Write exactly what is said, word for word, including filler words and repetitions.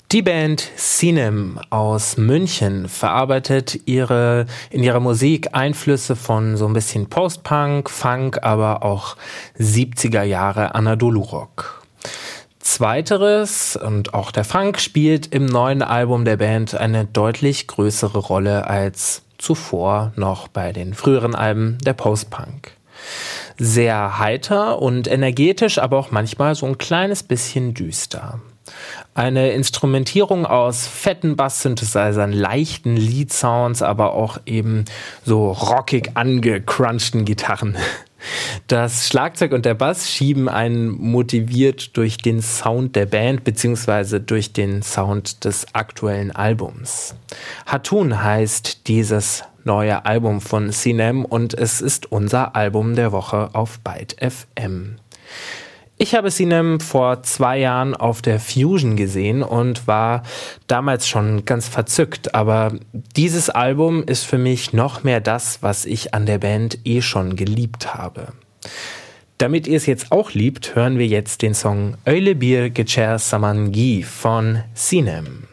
Die Band Sinem aus München verarbeitet ihre, in ihrer Musik Einflüsse von so ein bisschen Post-Punk, Funk, aber auch siebziger Jahre Anadolu-Rock. Zweiteres und auch der Funk spielt im neuen Album der Band eine deutlich größere Rolle als zuvor noch bei den früheren Alben der Post-Punk. Sehr heiter und energetisch, aber auch manchmal so ein kleines bisschen düster. Eine Instrumentierung aus fetten Bass-Synthesizern, leichten Lead-Sounds, aber auch eben so rockig angecrunchten Gitarren. Das Schlagzeug und der Bass schieben einen motiviert durch den Sound der Band bzw. durch den Sound des aktuellen Albums. Hatun heißt dieses neue Album von Sinem und es ist unser Album der Woche auf Byte F M. Ich habe Sinem vor zwei Jahren auf der Fusion gesehen und war damals schon ganz verzückt, aber dieses Album ist für mich noch mehr das, was ich an der Band eh schon geliebt habe. Damit ihr es jetzt auch liebt, hören wir jetzt den Song Öyle bir geçer zaman gi von Sinem.